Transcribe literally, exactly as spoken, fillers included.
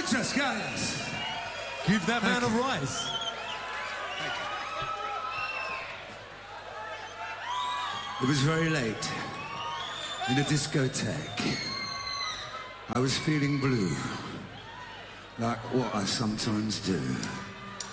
Muchas gracias. Give that man a rise. It was very late in a discotheque. I was feeling blue, like what I sometimes do.